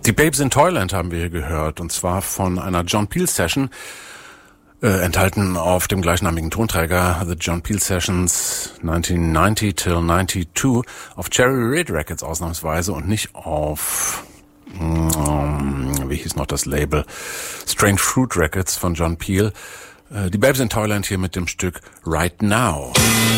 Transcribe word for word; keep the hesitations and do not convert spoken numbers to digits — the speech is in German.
Die Babes in Toyland haben wir hier gehört, und zwar von einer John Peel Session, äh, enthalten auf dem gleichnamigen Tonträger The John Peel Sessions neunzehnhundertneunzig till zweiundneunzig auf Cherry Red Records ausnahmsweise und nicht auf, ähm, wie hieß noch das Label, Strange Fruit Records von John Peel. Äh, die Babes in Toyland hier mit dem Stück Right Now.